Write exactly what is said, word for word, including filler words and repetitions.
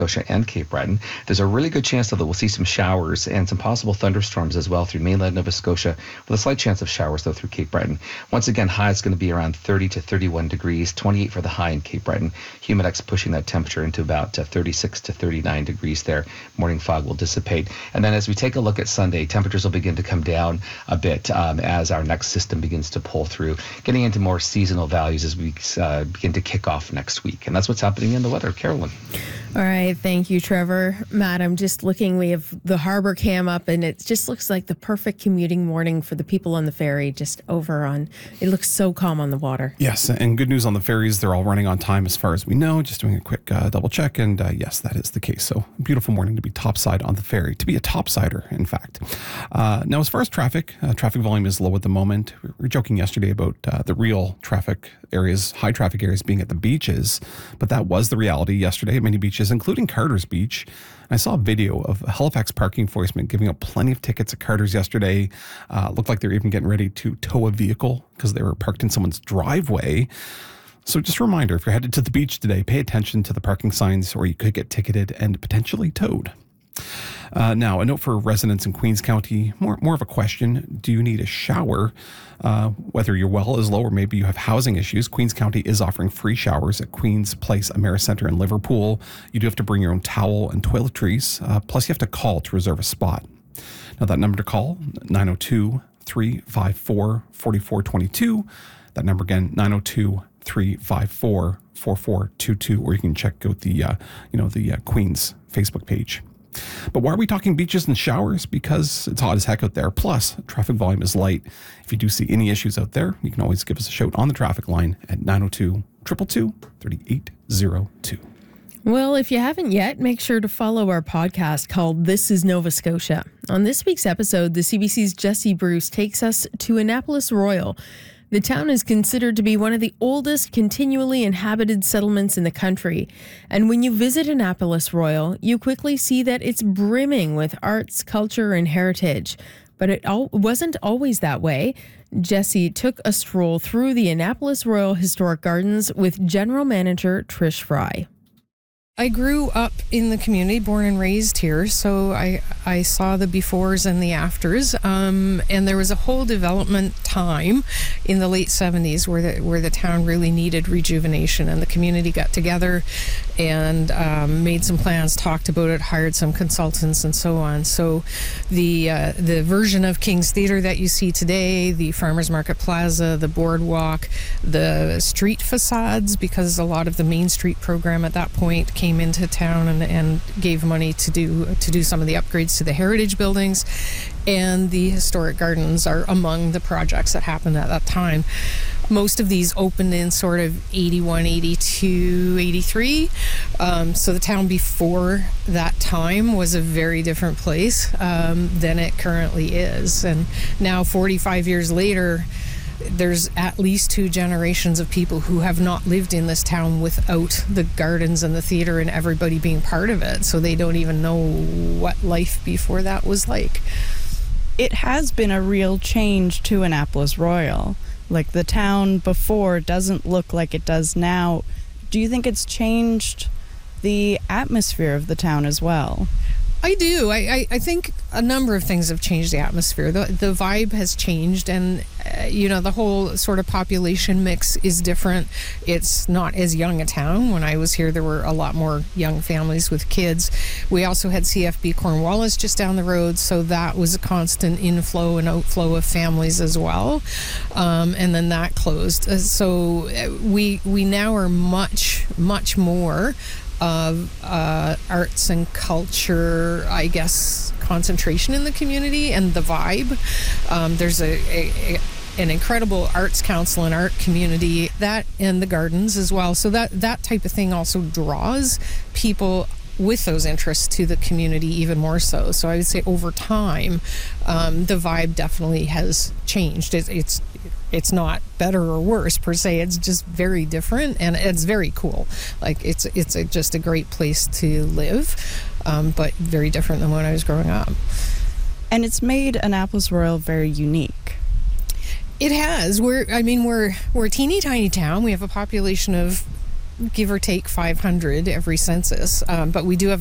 Scotia and Cape Breton. There's a really good chance, though, that we'll see some showers and some possible thunderstorms as well through mainland Nova Scotia, with a slight chance of showers, though, through Cape Breton. Once again, high is going to be around thirty to thirty-one degrees, twenty-eight for the high in Cape Breton. Humidex pushing that temperature into about uh, thirty-six to thirty-nine degrees there. Morning fog will dissipate. And then as we take a look at Sunday, temperatures will begin to come down a bit um, as our next system begins to pull through, getting into more seasonal values as we uh, begin to kick off next week. And that's what's happening in the weather. Carolyn. All right. Thank you, Trevor. Matt, I'm just looking. We have the harbor cam up, and it just looks like the perfect commuting morning for the people on the ferry, just over on, it looks so calm on the water. Yes, and good news on the ferries. They're all running on time as far as we know. Just doing a quick uh, double check, and uh, yes, that is the case. So beautiful morning to be topside on the ferry, to be a topsider, in fact. Uh, now, as far as traffic, uh, traffic volume is low at the moment. We were joking yesterday about uh, the real traffic areas, high traffic areas being at the beaches, but that was the reality yesterday at many beaches, including Carter's Beach. I saw a video of Halifax parking enforcement giving out plenty of tickets at Carter's yesterday. Uh, looked like they were even getting ready to tow a vehicle because they were parked in someone's driveway. So just a reminder, if you're headed to the beach today, pay attention to the parking signs or you could get ticketed and potentially towed. Uh, now, a note for residents in Queens County, more more of a question. Do you need a shower? Uh, whether your well is low or maybe you have housing issues, Queens County is offering free showers at Queens Place Americenter in Liverpool. You do have to bring your own towel and toiletries, uh, plus you have to call to reserve a spot. Now, that number to call, nine oh two, three five four, four four two two. That number again, nine oh two, three five four, four four two two, or you can check out the, uh, you know, the uh, Queens Facebook page. But why are we talking beaches and showers? Because it's hot as heck out there. Plus, traffic volume is light. If you do see any issues out there, you can always give us a shout on the traffic line at nine oh two, two two two, three eight oh two. Well, if you haven't yet, make sure to follow our podcast called This is Nova Scotia. On this week's episode, the C B C's Jesse Bruce takes us to Annapolis Royal. The town is considered to be one of the oldest continually inhabited settlements in the country. And when you visit Annapolis Royal, you quickly see that it's brimming with arts, culture, and heritage. But it al- wasn't always that way. Jesse took a stroll through the Annapolis Royal Historic Gardens with General Manager Trish Fry. I grew up in the community, born and raised here, so I I saw the befores and the afters. Um, and there was a whole development time in the late seventies where the where the town really needed rejuvenation, and the community got together and um, made some plans, talked about it, hired some consultants, and so on. So the uh, the version of King's Theatre that you see today, the Farmers Market Plaza, the boardwalk, the street facades, because a lot of the Main Street program at that point came into town and, and gave money to do to do some of the upgrades to the heritage buildings, and the historic gardens are among the projects that happened at that time. Most of these opened in sort of eighty-one, eighty-two, eighty-three. Um, so the town before that time was a very different place um, than it currently is. And now, forty-five years later, there's at least two generations of people who have not lived in this town without the gardens and the theater and everybody being part of it. So they don't even know what life before that was like. It has been a real change to Annapolis Royal. Like, the town before doesn't look like it does now. Do you think it's changed the atmosphere of the town as well? I do. I, I, I think a number of things have changed the atmosphere. The, the vibe has changed, and, uh, you know, the whole sort of population mix is different. It's not as young a town. When I was here, there were a lot more young families with kids. We also had C F B Cornwallis just down the road, so that was a constant inflow and outflow of families as well. Um, and then that closed. Uh, so we we now are much, much more of uh, arts and culture, I guess, concentration in the community and the vibe. Um, there's a, a, a an incredible arts council and art community, that and the gardens as well. So that, that type of thing also draws people with those interests to the community even more so. So I would say over time, um, the vibe definitely has changed. It, it's It's not better or worse per se. It's just very different, and it's very cool. Like, it's it's a, just a great place to live, um, but very different than when I was growing up. And it's made Annapolis Royal very unique. It has. We're I mean we're we're a teeny tiny town. We have a population of give or take five hundred every census. Um, but we do have